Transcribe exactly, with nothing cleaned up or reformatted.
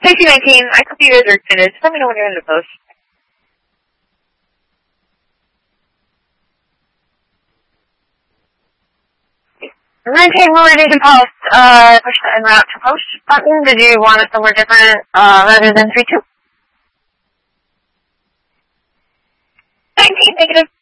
Casey nineteen, I hope you guys are excited. Just let me know when you're in the post. nineteen, we're ready to post. Uh, push the en route to post button. Did you want it somewhere different, uh, rather than three two? nineteen, negative.